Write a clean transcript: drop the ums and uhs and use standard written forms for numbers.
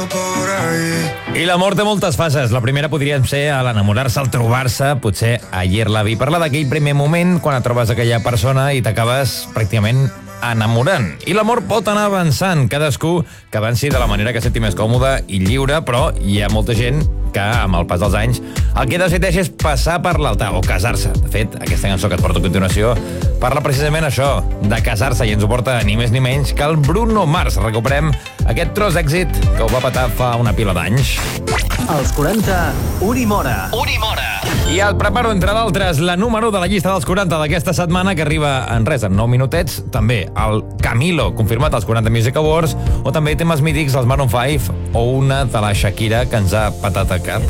I l'amor té moltes fases. La primera podria ser a l'enamorar-se, al trobar-se, potser a Llir-la-vi. Parlar d'aquell primer moment quan et trobes aquella persona i t'acabes pràcticament enamorant. I l'amor pot anar avançant, cadascú que avanci de la manera que senti més còmode i lliure, però hi ha molta gent que, amb el pas dels anys, el que decideix és passar per l'altar o casar-se. De fet, aquesta cançó que et porto a continuació parla precisament això, de casar-se, i ens ho porta ni més ni menys que el Bruno Mars. Recuperem aquest tros d'èxit que ho va petar fa una pila d'anys. Als 40, Unimora. I el preparo, entre d'altres, la número de la llista dels 40 d'aquesta setmana, que arriba en res, en 9 minutets. També el Camilo, confirmat als 40 Music Awards, o també temes mítics dels Maroon 5 o una de la Shakira que ens ha patat el cap.